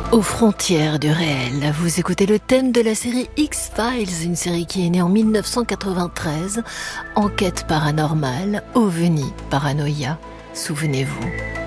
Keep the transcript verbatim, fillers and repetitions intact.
Aux frontières du réel, vous écoutez le thème de la série X-Files, une série qui est née en mille neuf cent quatre-vingt-treize. Enquête paranormale, ovni, paranoïa, souvenez-vous.